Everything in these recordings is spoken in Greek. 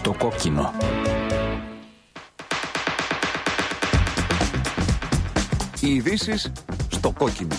Στο κόκκινο. Οι ειδήσεις στο κόκκινο.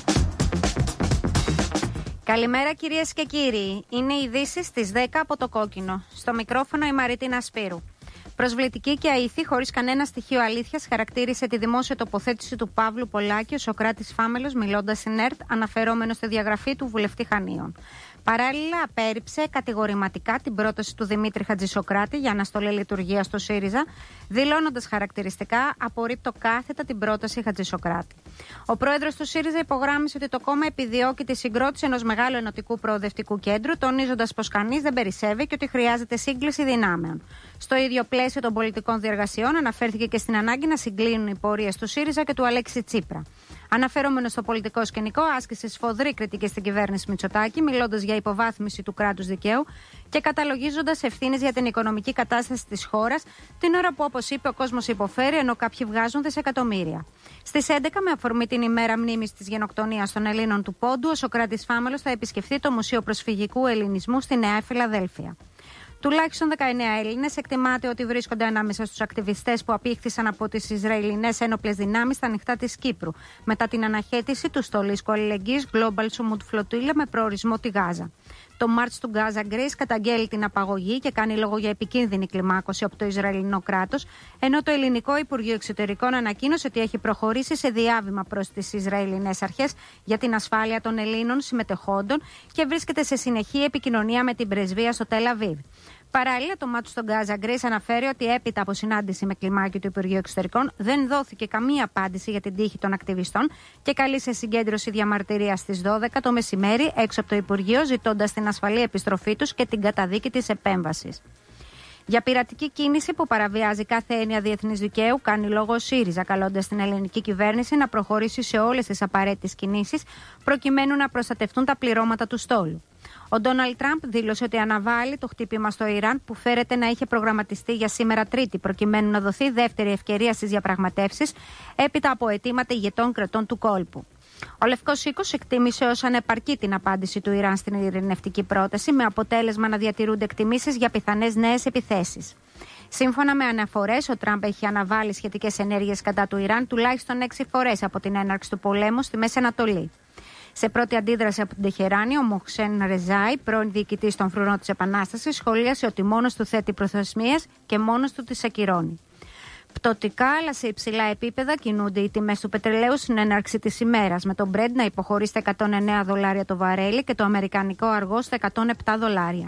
Καλημέρα κυρίες και κύριοι. Είναι οι ειδήσεις στις 10 από το κόκκινο. Στο μικρόφωνο η Μαρίτινα Σπύρου. Προσβλητική και αήθη, χωρίς κανένα στοιχείο αλήθειας, χαρακτήρισε τη δημόσια τοποθέτηση του Παύλου Πολάκη ο Σωκράτης Φάμελος, μιλώντας στην ΕΡΤ, αναφερόμενο στη διαγραφή του βουλευτή Χανίων. Παράλληλα, απέρριψε κατηγορηματικά την πρόταση του Δημήτρη Χατζησοκράτη για αναστολή λειτουργίας του ΣΥΡΙΖΑ, δηλώνοντας χαρακτηριστικά: απορρίπτω κάθετα την πρόταση Χατζησοκράτη. Ο πρόεδρος του ΣΥΡΙΖΑ υπογράμμισε ότι το κόμμα επιδιώκει τη συγκρότηση ενός μεγάλου ενωτικού προοδευτικού κέντρου, τονίζοντας πως κανείς δεν περισσεύει και ότι χρειάζεται σύγκληση δυνάμεων. Στο ίδιο πλαίσιο των πολιτικών διεργασιών, αναφέρθηκε και στην ανάγκη να συγκλίνουν οι πορείες του ΣΥΡΙΖΑ και του Αλέξη Τσίπρα. Αναφερόμενο στο πολιτικό σκηνικό, άσκησε σφοδρή κριτική στην κυβέρνηση Μητσοτάκη, μιλώντας για υποβάθμιση του κράτους δικαίου και καταλογίζοντας ευθύνες για την οικονομική κατάσταση της χώρας, την ώρα που, όπως είπε, ο κόσμος υποφέρει ενώ κάποιοι βγάζουν δισεκατομμύρια. Στις 11, με αφορμή την ημέρα μνήμης της γενοκτονίας των Ελλήνων του Πόντου, ο Σωκράτης Φάμελος θα επισκεφθεί το Μουσείο Προσφυγικού Ελληνισμού στη Νέα Φιλαδέλφια. Τουλάχιστον 19 Έλληνες εκτιμάται ότι βρίσκονται ανάμεσα στους ακτιβιστές που απήχθησαν από τις Ισραηλινές ένοπλες δυνάμεις στα νυχτά της Κύπρου, μετά την αναχέτηση του στολίσκου αλληλεγγύης Global Summit Flotilla με προορισμό τη Γάζα. Το March του Gaza Grace καταγγέλει την απαγωγή και κάνει λόγο για επικίνδυνη κλιμάκωση από το Ισραηλινό κράτος, ενώ το Ελληνικό Υπουργείο Εξωτερικών ανακοίνωσε ότι έχει προχωρήσει σε διάβημα προς τις Ισραηλινές αρχές για την ασφάλεια των Ελλήνων συμμετεχόντων και βρίσκεται σε συνεχή επικοινωνία με την πρεσβεία στο Τελ Αβίβ. Παράλληλα, το Μάτσο στον Γκάζα Γκρέις αναφέρει ότι έπειτα από συνάντηση με κλιμάκιο του Υπουργείου Εξωτερικών δεν δόθηκε καμία απάντηση για την τύχη των ακτιβιστών και καλεί σε συγκέντρωση διαμαρτυρίας στις 12 το μεσημέρι έξω από το Υπουργείο, ζητώντας την ασφαλή επιστροφή τους και την καταδίκη της επέμβασης. Για πειρατική κίνηση που παραβιάζει κάθε έννοια διεθνούς δικαίου, κάνει λόγο ο ΣΥΡΙΖΑ, καλώντας την ελληνική κυβέρνηση να προχωρήσει σε όλες τις απαραίτητες κινήσεις προκειμένου να προστατευτούν τα πληρώματα του στόλου. Ο Ντόναλντ Τραμπ δήλωσε ότι αναβάλει το χτύπημα στο Ιράν που φέρεται να είχε προγραμματιστεί για σήμερα Τρίτη, προκειμένου να δοθεί δεύτερη ευκαιρία στις διαπραγματεύσεις έπειτα από αιτήματα ηγετών κρατών του κόλπου. Ο Λευκός Οίκος εκτίμησε ως ανεπαρκή την απάντηση του Ιράν στην ειρηνευτική πρόταση, με αποτέλεσμα να διατηρούνται εκτιμήσεις για πιθανές νέες επιθέσεις. Σύμφωνα με αναφορές, ο Τραμπ έχει αναβάλει σχετικές ενέργειες κατά του Ιράν τουλάχιστον 6 φορές από την έναρξη του πολέμου στη Μέση Ανατολή. Σε πρώτη αντίδραση από την Τεχεράνη, ο Μοχσέν Ρεζάι, πρώην διοικητής των Φρουρών της Επανάστασης, σχολίασε ότι μόνος του θέτει προθεσμίες και μόνος του τις ακυρώνει. Πτωτικά, αλλά σε υψηλά επίπεδα, κινούνται οι τιμές του πετρελαίου στην έναρξη της ημέρας, με το Brent να υποχωρεί στα $109 το βαρέλι και το αμερικανικό αργό στα $107.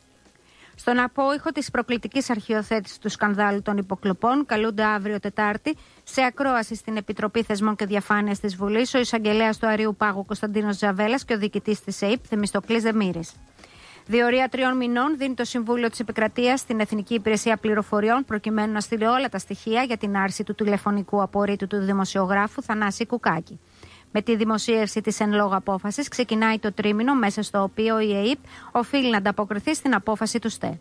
Στον απόϊχο της προκλητικής αρχιοθέτησης του σκανδάλου των υποκλοπών, καλούνται αύριο Τετάρτη σε ακρόαση στην Επιτροπή Θεσμών και Διαφάνειας της Βουλής ο εισαγγελέας του Αρείου Πάγου Κωνσταντίνος Ζαβέλας και ο διοικητής της ΕΥΠ Θεμιστοκλής Δεμήρης. Διορία 3 μηνών δίνει το Συμβούλιο της Επικρατείας στην Εθνική Υπηρεσία Πληροφοριών προκειμένου να στείλει όλα τα στοιχεία για την άρση του τηλεφωνικού απορρίτου του δημοσιογράφου Θανάση Κουκάκη. Με τη δημοσίευση της εν λόγω απόφασης ξεκινάει το τρίμηνο μέσα στο οποίο η ΕΥΠ οφείλει να ανταποκριθεί στην απόφαση του ΣΤΕ.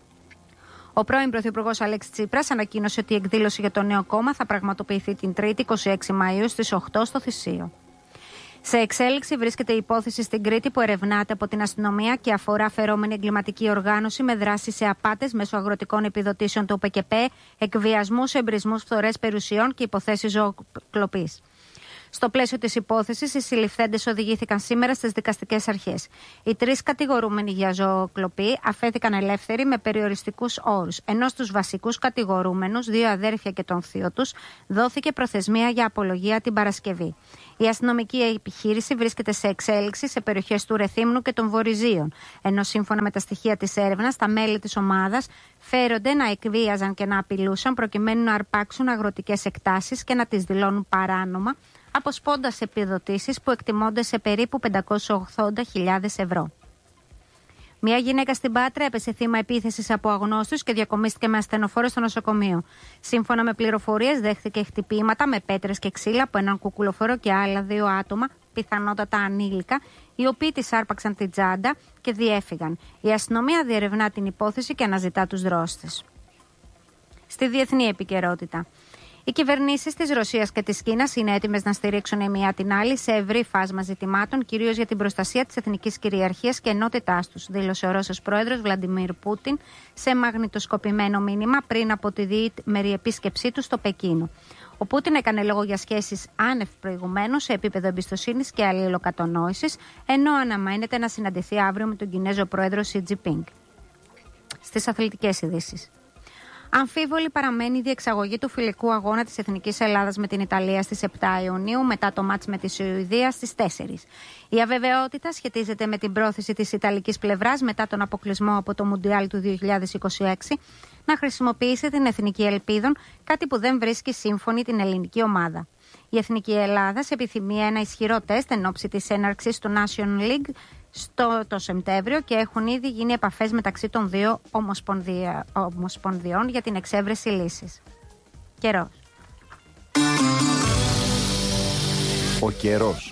Ο πρώην Πρωθυπουργός Αλέξης Τσίπρας ανακοίνωσε ότι η εκδήλωση για το νέο κόμμα θα πραγματοποιηθεί την Τρίτη 26 Μαΐου στις 8 στο Θησείο. Σε εξέλιξη βρίσκεται η υπόθεση στην Κρήτη που ερευνάται από την αστυνομία και αφορά φερόμενη εγκληματική οργάνωση με δράση σε απάτες μέσω αγροτικών επιδοτήσεων του ΟΠΕΚΕΠΕ, εκβιασμούς, εμπρισμούς, φθορές περιουσιών και υποθέσεις ζωοκλοπής. Στο πλαίσιο της υπόθεσης, οι συλληφθέντες οδηγήθηκαν σήμερα στις δικαστικές αρχές. Οι 3 κατηγορούμενοι για ζωοκλοπή αφέθηκαν ελεύθεροι με περιοριστικούς όρους, ενώ στους βασικούς κατηγορούμενους, 2 αδέρφια και τον θείο τους, δόθηκε προθεσμία για απολογία την Παρασκευή. Η αστυνομική επιχείρηση βρίσκεται σε εξέλιξη σε περιοχές του Ρεθύμνου και των Βορειζίων, ενώ σύμφωνα με τα στοιχεία της έρευνας, τα μέλη της ομάδας φέρονται να εκβίαζαν και να απειλούσαν προκειμένου να αρπάξουν αγροτικές εκτάσεις και να τις δηλώνουν παράνομα, αποσπώντας επιδοτήσεις που εκτιμώνται σε περίπου 580.000 ευρώ. Μια γυναίκα στην Πάτρα έπεσε θύμα επίθεσης από αγνώστους και διακομίστηκε με ασθενοφόρο στο νοσοκομείο. Σύμφωνα με πληροφορίες, δέχθηκε χτυπήματα με πέτρες και ξύλα από έναν κουκουλοφόρο και άλλα 2 άτομα, πιθανότατα ανήλικα, οι οποίοι της άρπαξαν την τσάντα και διέφυγαν. Η αστυνομία διερευνά την υπόθεση και αναζητά τους δρόστες. Στη διεθνή επικαιρότητα. Οι κυβερνήσεις της Ρωσίας και της Κίνας είναι έτοιμες να στηρίξουν η μία την άλλη σε ευρύ φάσμα ζητημάτων, κυρίως για την προστασία της εθνικής κυριαρχίας και ενότητάς τους, δήλωσε ο Ρώσος πρόεδρος Βλαντιμίρ Πούτιν σε μαγνητοσκοπημένο μήνυμα πριν από τη διήμερη επίσκεψή του στο Πεκίνο. Ο Πούτιν έκανε λόγο για σχέσεις άνευ προηγουμένου σε επίπεδο εμπιστοσύνης και αλληλοκατανόησης, ενώ αναμένεται να συναντηθεί αύριο με τον Κινέζο πρόεδρο Σι Τζινπίνγκ. Στις αθλητικές ειδήσεις. Αμφίβολη παραμένει η διεξαγωγή του φιλικού αγώνα της Εθνικής Ελλάδας με την Ιταλία στις 7 Ιουνίου μετά το μάτς με τη Σουηδία στις 4. Η αβεβαιότητα σχετίζεται με την πρόθεση της Ιταλικής πλευράς μετά τον αποκλεισμό από το Μουντιάλ του 2026 να χρησιμοποιήσει την Εθνική Ελπίδων, κάτι που δεν βρίσκει σύμφωνη την ελληνική ομάδα. Η Εθνική Ελλάδα επιθυμεί ένα ισχυρό τεστ εν ώψη της έναρξης του National League το Σεπτέμβριο και έχουν ήδη γίνει επαφές μεταξύ των δύο ομοσπονδιών για την εξέβρεση λύσης. Καιρός. Ο καιρός.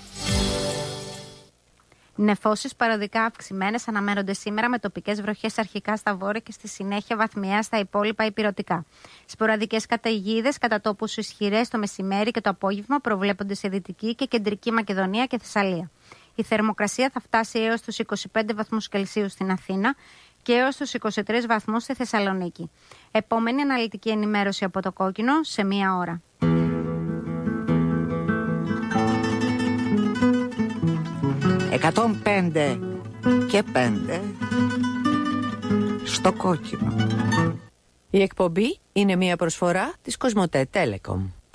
Νεφώσεις παροδικά αυξημένες αναμένονται σήμερα με τοπικές βροχές αρχικά στα βόρεια και στη συνέχεια βαθμιαία στα υπόλοιπα ηπειρωτικά. Σποραδικές καταιγίδες κατά τόπους ισχυρές το μεσημέρι και το απόγευμα προβλέπονται σε Δυτική και Κεντρική Μακεδονία και Θεσσαλία. Η θερμοκρασία θα φτάσει έως τους 25 βαθμούς Κελσίου στην Αθήνα και έως τους 23 βαθμούς στη Θεσσαλονίκη. Επόμενη αναλυτική ενημέρωση από το Κόκκινο σε 1 ώρα. «105 και 5 στο Κόκκινο». Η εκπομπή είναι μια προσφορά της Κοσμοτέ Telecom.